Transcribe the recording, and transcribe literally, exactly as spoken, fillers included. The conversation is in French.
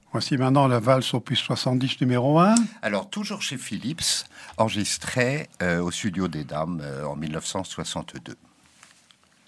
Voici maintenant la valse opus soixante-dix numéro un. Alors, toujours chez Philips, enregistré euh, au Studio des Dames euh, en mille neuf cent soixante-deux.